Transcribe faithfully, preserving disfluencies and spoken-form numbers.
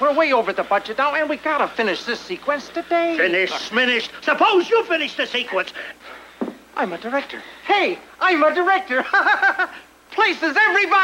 We're way over the budget now, and we gotta finish this sequence today. Finish, finish. Suppose you finish the sequence. I'm a director. Hey, I'm a director. Places everybody.